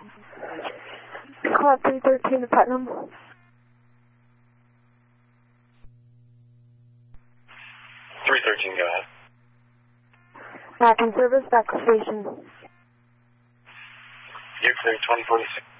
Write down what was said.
Call 313 to Putnam. 313, go ahead. Back in service, back to station. You're clear 2046.